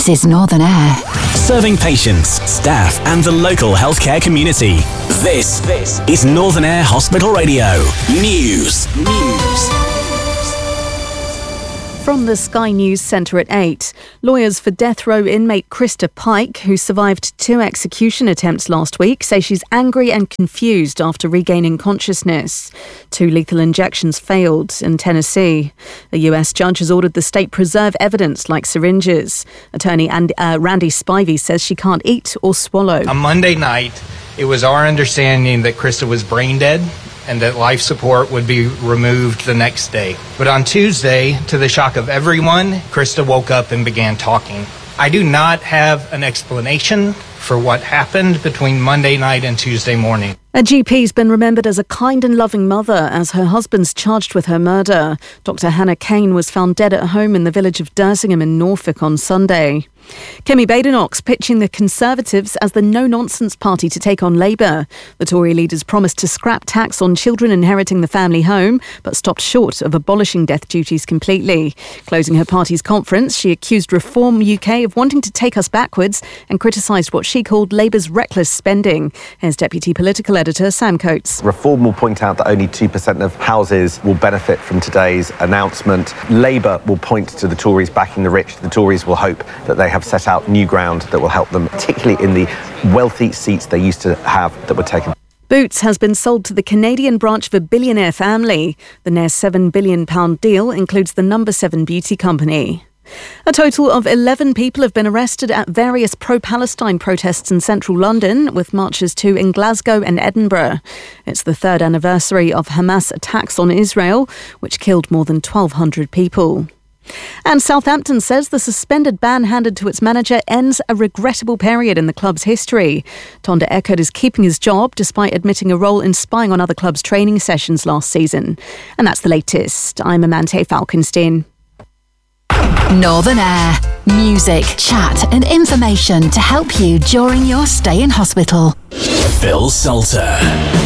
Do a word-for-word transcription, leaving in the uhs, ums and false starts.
This is Northern Air. Serving patients, staff and the local healthcare community. This, this is Northern Air Hospital Radio. News. News. From the Sky News Centre at eight, lawyers for death row inmate Krista Pike, who survived two execution attempts last week, say she's angry and confused after regaining consciousness. Two lethal injections failed in Tennessee. A U S judge has ordered the state preserve evidence like syringes. Attorney Andy, uh, Randy Spivey says she can't eat or swallow. On Monday night, it was our understanding that Krista was brain dead and that life support would be removed the next day. But on Tuesday, to the shock of everyone, Krista woke up and began talking. I do not have an explanation for what happened between Monday night and Tuesday morning. A G P's been remembered as a kind and loving mother as her husband's charged with her murder. Doctor Hannah Kane was found dead at home in the village of Dersingham in Norfolk on Sunday. Kemi Badenoch's pitching the Conservatives as the no-nonsense party to take on Labour. The Tory leaders promised to scrap tax on children inheriting the family home, but stopped short of abolishing death duties completely. Closing her party's conference, she accused Reform U K of wanting to take us backwards and criticised what she called Labour's reckless spending. Here's Deputy Political Editor Sam Coates. Reform will point out that only two percent of houses will benefit from today's announcement. Labour will point to the Tories backing the rich. The Tories will hope that they have set out new ground that will help them, particularly in the wealthy seats they used to have that were taken. Boots has been sold to the Canadian branch of a billionaire family. The near seven billion pounds deal includes the number seven beauty company. A total of eleven people have been arrested at various pro-Palestine protests in central London, with marches too in Glasgow and Edinburgh. It's the third anniversary of Hamas attacks on Israel, which killed more than twelve hundred people. And Southampton says the suspended ban handed to its manager ends a regrettable period in the club's history. Tonda Eckert is keeping his job despite admitting a role in spying on other clubs' training sessions last season. And that's the latest. I'm Amante Falkenstein. Northern Air. Music, chat and information to help you during your stay in hospital. Phil Salter.